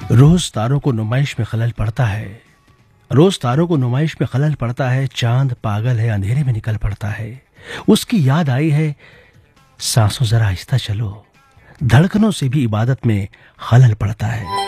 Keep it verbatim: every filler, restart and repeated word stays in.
रोज तारों को नुमाइश में खलल पड़ता है, रोज तारों को नुमाइश में खलल पड़ता है। चांद पागल है, अंधेरे में निकल पड़ता है। उसकी याद आई है, सांसों जरा आहिस्ता चलो, धड़कनों से भी इबादत में खलल पड़ता है।